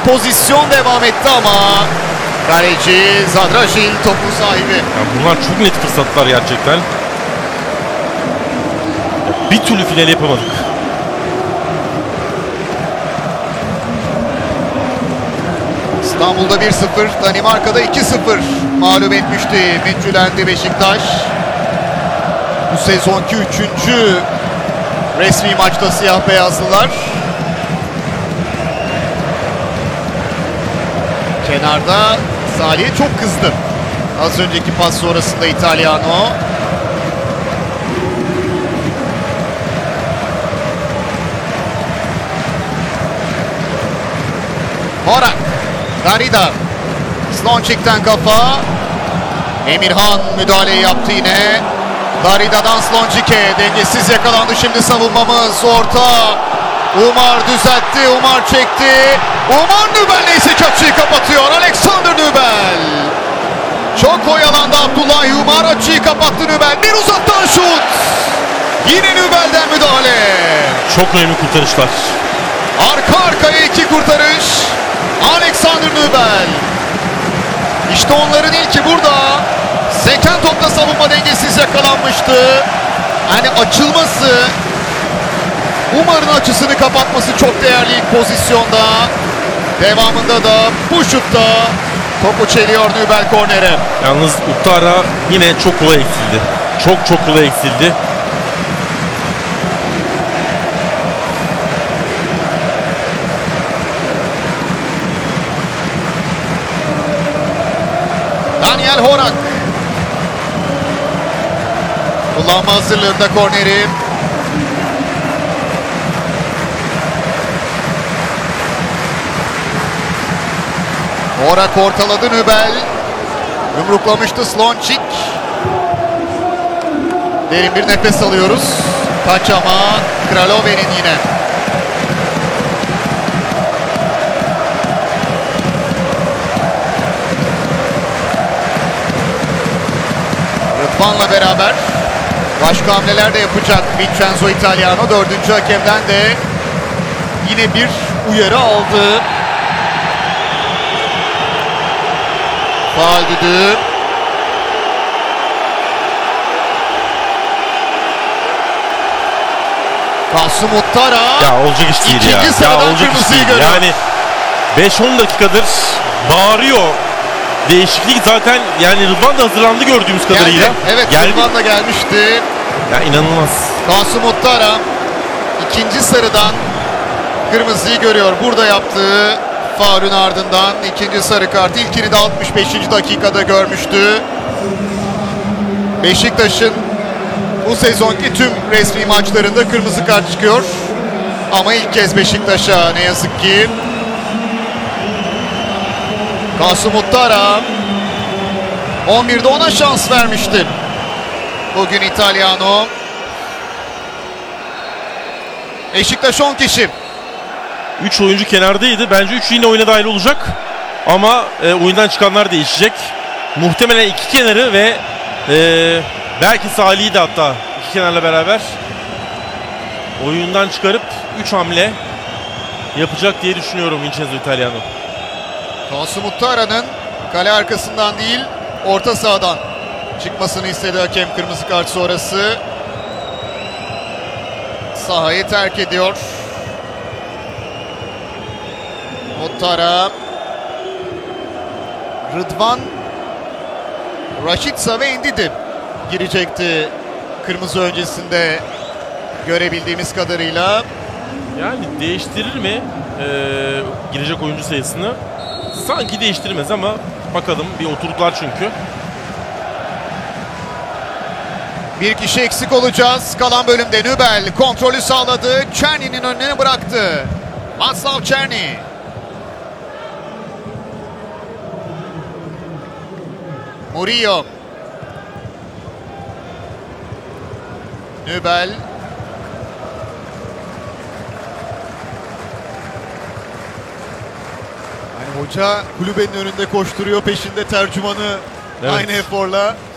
pozisyon devam etti ama kaleci Zadraşil topun sahibi. Ya bunlar çok net fırsatlar gerçekten. Ya bir türlü final yapamadık. İstanbul'da 1-0, Danimarka'da 2-0 mağlup etmişti Midtjylland'i Beşiktaş. Bu sezonki 3. resmi maçta siyah beyazlılar. Kenarda Salih çok kızdı. Az önceki pas sonrasında Italiano. Horak. Darida. Slončic'ten kafa. Emirhan müdahaleyi yaptı yine. Darida'dan Slončic'e dengesiz yakalandı şimdi savunmamız. Orta. Umar düzeltti. Umar çekti. Umar Nübel neyse ki açıyı kapatıyor. Alexander Nübel. Çok oyalandı Abdullah Umar. Açıyı kapattı Nübel. Bir uzaktan şut. Yine Nübel'den müdahale. Çok önemli kurtarışlar. Arka arkaya 2 kurtarış. Alexander Nübel. İşte onların ilki burada. Seken topla savunma dengesiz yakalanmıştı. Yani açılması, Umar'ın açısını kapatması çok değerli ilk pozisyonda. Devamında da bu şutta topu çeliyor Nübel kornere. Yalnız Uttara yine çok kolay eksildi. Çok kolay eksildi. Daniel Horak. Kullanma hazırlığında korneri. Horak ortaladı Nübel. Yumruklamıştı Slončic. Derin bir nefes alıyoruz. Taç ama Kralover'in yine. Rıdvan'la beraber başka hamleler de yapacak Vincenzo Italiano. 4. hakemden de yine bir uyarı aldı. Faul düdüğü. Kasım Uttara. Ya olacak iş değil ya. İkinci sıradan olacak iş kırmızıyı değil. görüyor. Yani 5-10 dakikadır bağırıyor. Değişiklik zaten yani Rıdvan da hazırlandı gördüğümüz kadarıyla. Geldi. Evet, Rıdvan da gelmişti. Ya inanılmaz. Kasım Uttara ikinci sarıdan kırmızıyı görüyor. Burada yaptığı faulün ardından ikinci sarı kart. İlkini de 65. dakikada görmüştü. Beşiktaş'ın bu sezonki tüm resmi maçlarında kırmızı kart çıkıyor. Ama ilk kez Beşiktaş'a ne yazık ki. Kasım Uttara 11'de ona şans vermişti. Bugün Italiano. Beşiktaş 10 kişi. 3 oyuncu kenardaydı. Bence 3 yine oyuna dahil olacak. Ama oyundan çıkanlar değişecek. Muhtemelen 2 kenarı ve belki Salih'i de hatta 2 kenarla beraber oyundan çıkarıp 3 hamle yapacak diye düşünüyorum Vincenzo Italiano. Kasım Uttara'nın kale arkasından değil orta sahadan çıkmasını istedi hakem kırmızı kart sonrası. Sahayı terk ediyor. Uttara, Rıdvan, Rashica ve Ndidi girecekti kırmızı öncesinde görebildiğimiz kadarıyla. Yani değiştirir mi girecek oyuncu sayısını? Sanki değiştirmez ama bakalım, bir oturdular çünkü. Bir kişi eksik olacağız. Kalan bölümde Nübel kontrolü sağladı. Czerny'nin önüne bıraktı. Václav Czerny. Murillo. Nübel. Yani hoca kulübenin önünde koşturuyor. Peşinde tercümanı Evet. aynı eforla.